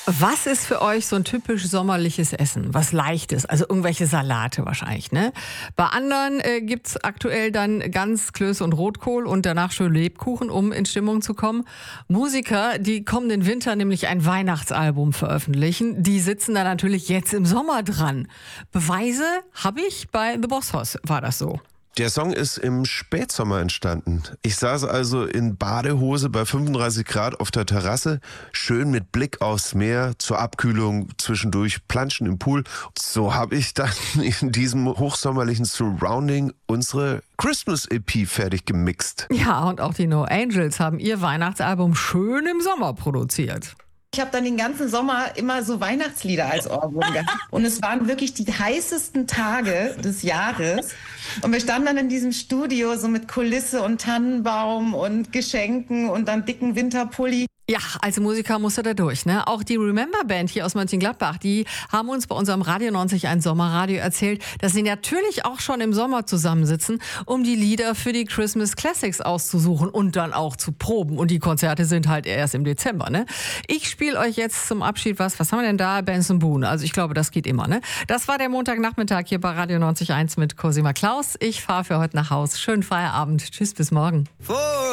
Was ist für euch so ein typisch sommerliches Essen? Was Leichtes, also irgendwelche Salate wahrscheinlich, ne? Bei anderen gibt's aktuell dann Gans, Klöße und Rotkohl und danach schön Lebkuchen, um in Stimmung zu kommen. Musiker, die kommenden Winter nämlich ein Weihnachtsalbum veröffentlichen, die sitzen da natürlich jetzt im Sommer dran. Beweise habe ich bei The Boss Hoss, war das so. Der Song ist im Spätsommer entstanden. Ich saß also in Badehose bei 35 Grad auf der Terrasse, schön mit Blick aufs Meer, zur Abkühlung zwischendurch planschen im Pool. So habe ich dann in diesem hochsommerlichen Surrounding unsere Christmas-EP fertig gemixt. Ja, und auch die No Angels haben ihr Weihnachtsalbum schön im Sommer produziert. Ich habe dann den ganzen Sommer immer so Weihnachtslieder als Ohrwurm gehabt. Und es waren wirklich die heißesten Tage des Jahres. Und wir standen dann in diesem Studio so mit Kulisse und Tannenbaum und Geschenken und dann dicken Winterpulli. Ja, als Musiker musste da durch, ne? Auch die Remember Band hier aus Mönchengladbach, die haben uns bei unserem Radio 91 Sommerradio erzählt, dass sie natürlich auch schon im Sommer zusammensitzen, um die Lieder für die Christmas Classics auszusuchen und dann auch zu proben. Und die Konzerte sind halt erst im Dezember, ne? Ich spiele euch jetzt zum Abschied was haben wir denn da? Benson Boone. Also ich glaube, das geht immer, ne? Das war der Montagnachmittag hier bei Radio 91 mit Cosima Klaus. Ich fahre für heute nach Haus. Schönen Feierabend. Tschüss, bis morgen.